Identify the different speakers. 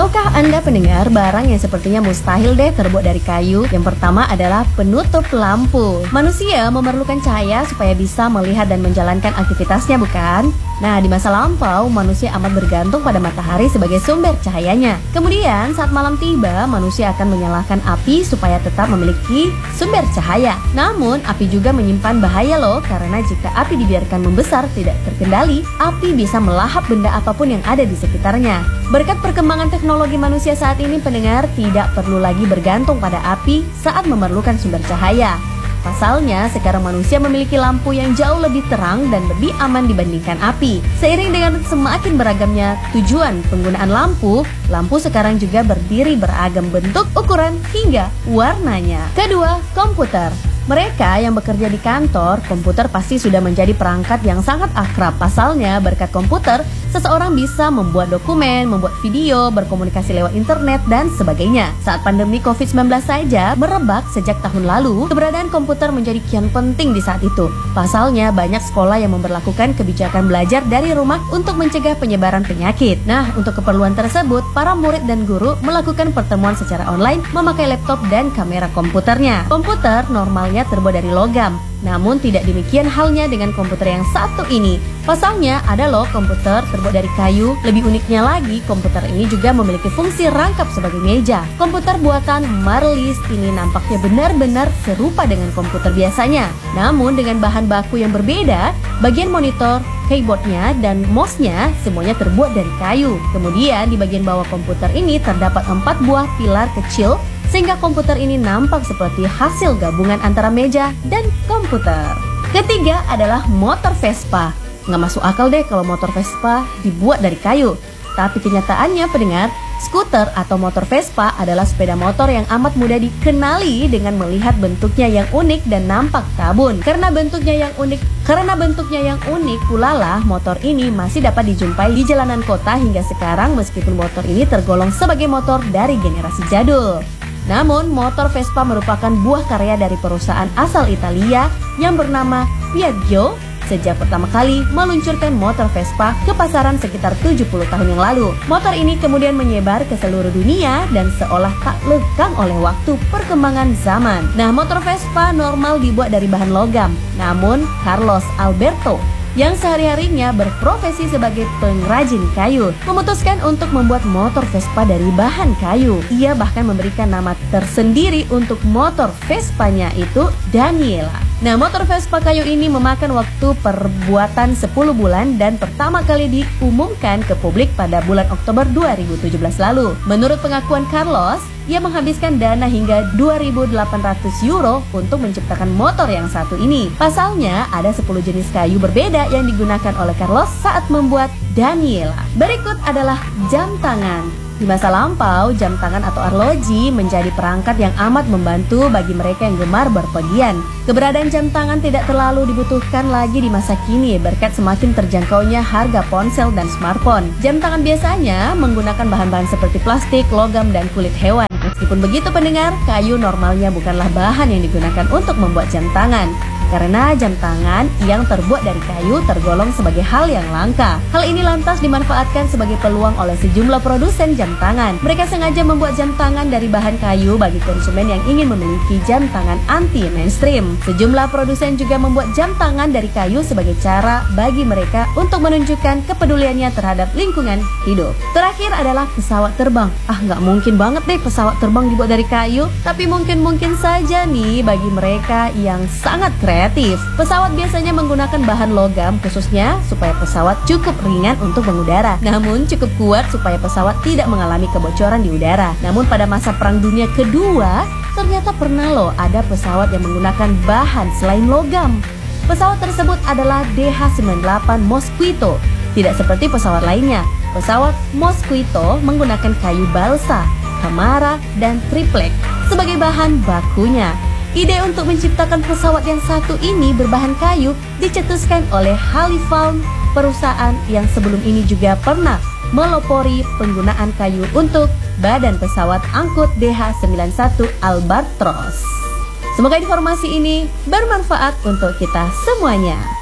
Speaker 1: Tahukah Anda pendengar barang yang sepertinya mustahil deh terbuat dari kayu? Yang pertama adalah penutup lampu. Manusia memerlukan cahaya supaya bisa melihat dan menjalankan aktivitasnya, bukan? Nah, di masa lampau, manusia amat bergantung pada matahari sebagai sumber cahayanya. Kemudian, saat malam tiba, manusia akan menyalakan api supaya tetap memiliki sumber cahaya. Namun, api juga menyimpan bahaya loh, karena jika api dibiarkan membesar tidak terkendali, api bisa melahap benda apapun yang ada di sekitarnya. Berkat perkembangan teknologi manusia saat ini, pendengar tidak perlu lagi bergantung pada api saat memerlukan sumber cahaya. Pasalnya, sekarang manusia memiliki lampu yang jauh lebih terang dan lebih aman dibandingkan api. Seiring dengan semakin beragamnya tujuan penggunaan lampu, lampu sekarang juga berdiri beragam bentuk, ukuran, hingga warnanya. Kedua, komputer. Mereka yang bekerja di kantor, komputer pasti sudah menjadi perangkat yang sangat akrab. Pasalnya, berkat komputer, seseorang bisa membuat dokumen, membuat video, berkomunikasi lewat internet, dan sebagainya. Saat pandemi COVID-19 saja merebak sejak tahun lalu, keberadaan komputer menjadi kian penting di saat itu. Pasalnya, banyak sekolah yang memberlakukan kebijakan belajar dari rumah untuk mencegah penyebaran penyakit. Nah, untuk keperluan tersebut, para murid dan guru melakukan pertemuan secara online memakai laptop dan kamera komputernya. Komputer normalnya terbuat dari logam. Namun tidak demikian halnya dengan komputer yang satu ini. Pasalnya ada loh komputer terbuat dari kayu. Lebih uniknya lagi, komputer ini juga memiliki fungsi rangkap sebagai meja. Komputer buatan Marlis ini nampaknya benar-benar serupa dengan komputer biasanya. Namun dengan bahan baku yang berbeda, bagian monitor, keyboardnya, dan mouse-nya semuanya terbuat dari kayu. Kemudian di bagian bawah komputer ini terdapat 4 buah pilar kecil, sehingga komputer ini nampak seperti hasil gabungan antara meja dan komputer. Ketiga adalah motor Vespa. Nggak masuk akal deh kalau motor Vespa dibuat dari kayu. Tapi kenyataannya pendengar, skuter atau motor Vespa adalah sepeda motor yang amat mudah dikenali dengan melihat bentuknya yang unik dan nampak kabun. Karena bentuknya yang unik pula lah motor ini masih dapat dijumpai di jalanan kota hingga sekarang, meskipun motor ini tergolong sebagai motor dari generasi jadul. Namun, motor Vespa merupakan buah karya dari perusahaan asal Italia yang bernama Piaggio sejak pertama kali meluncurkan motor Vespa ke pasaran sekitar 70 tahun yang lalu. Motor ini kemudian menyebar ke seluruh dunia dan seolah tak lekang oleh waktu perkembangan zaman. Nah, motor Vespa normal dibuat dari bahan logam. Namun, Carlos Alberto yang sehari-harinya berprofesi sebagai pengrajin kayu memutuskan untuk membuat motor Vespa dari bahan kayu. Ia bahkan memberikan nama tersendiri untuk motor Vespanya, itu Daniela. Nah, motor Vespa kayu ini memakan waktu perbuatan 10 bulan dan pertama kali diumumkan ke publik pada bulan Oktober 2017 lalu. Menurut pengakuan Carlos, ia menghabiskan dana hingga 2.800 euro untuk menciptakan motor yang satu ini. Pasalnya, ada 10 jenis kayu berbeda yang digunakan oleh Carlos saat membuat Daniela. Berikut adalah jam tangan. Di masa lampau, jam tangan atau arloji menjadi perangkat yang amat membantu bagi mereka yang gemar berpergian. Keberadaan jam tangan tidak terlalu dibutuhkan lagi di masa kini berkat semakin terjangkaunya harga ponsel dan smartphone. Jam tangan biasanya menggunakan bahan-bahan seperti plastik, logam, dan kulit hewan. Meskipun begitu pendengar, kayu normalnya bukanlah bahan yang digunakan untuk membuat jam tangan. Karena jam tangan yang terbuat dari kayu tergolong sebagai hal yang langka. Hal ini lantas dimanfaatkan sebagai peluang oleh sejumlah produsen jam tangan. Mereka sengaja membuat jam tangan dari bahan kayu bagi konsumen yang ingin memiliki jam tangan anti mainstream. Sejumlah produsen juga membuat jam tangan dari kayu sebagai cara bagi mereka untuk menunjukkan kepeduliannya terhadap lingkungan hidup. Terakhir adalah pesawat terbang. Nggak mungkin banget deh pesawat terbang dibuat dari kayu. Tapi mungkin saja nih bagi mereka yang sangat kreatif. Pesawat biasanya menggunakan bahan logam khususnya supaya pesawat cukup ringan untuk mengudara, namun cukup kuat supaya pesawat tidak mengalami kebocoran di udara. Namun pada masa Perang Dunia Kedua, ternyata pernah loh ada pesawat yang menggunakan bahan selain logam. Pesawat tersebut adalah DH-98 Mosquito. Tidak seperti pesawat lainnya, pesawat Mosquito menggunakan kayu balsa, kamara, dan triplek sebagai bahan bakunya. Ide untuk menciptakan pesawat yang satu ini berbahan kayu dicetuskan oleh Halifaun, perusahaan yang sebelum ini juga pernah melopori penggunaan kayu untuk badan pesawat angkut DH-91 Albatros. Semoga informasi ini bermanfaat untuk kita semuanya.